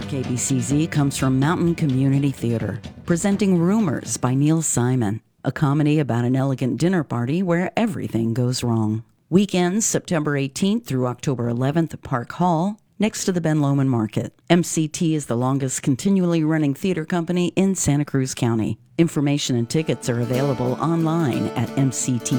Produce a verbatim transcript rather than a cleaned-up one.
K B C Z comes from Mountain Community Theater, presenting Rumors by Neil Simon, a comedy about an elegant dinner party where everything goes wrong. Weekends September eighteenth through October eleventh at Park Hall, next to the Ben Lomond Market. M C T is the longest continually running theater company in Santa Cruz County. Information and tickets are available online at M C T